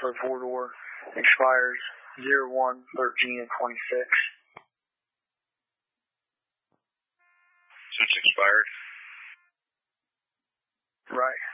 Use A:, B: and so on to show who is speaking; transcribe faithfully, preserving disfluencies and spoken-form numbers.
A: for the four-door. Expires zero one thirteen of twenty-six.
B: So it's expired?
A: Right.